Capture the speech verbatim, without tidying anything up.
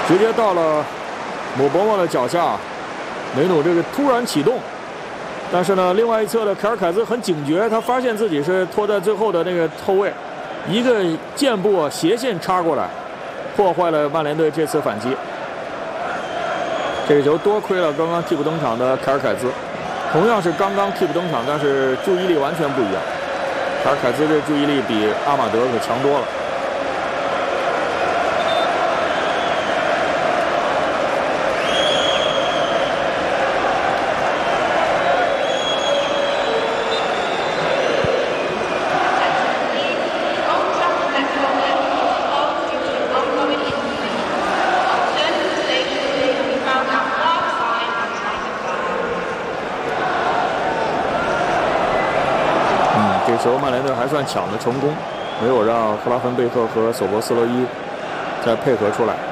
直接到了姆博莫的脚下。梅努这个突然启动，但是呢，另外一侧的凯尔凯兹很警觉，他发现自己是拖在最后的那个后卫，一个箭步斜线插过来，破坏了曼联队这次反击。这个球多亏了刚刚替补登场的凯尔凯兹，同样是刚刚替补登场，但是注意力完全不一样。凯尔凯兹这注意力比阿马德可强多了。球曼联队还算抢得成功，没有让克拉芬贝克和索博斯洛伊再配合出来。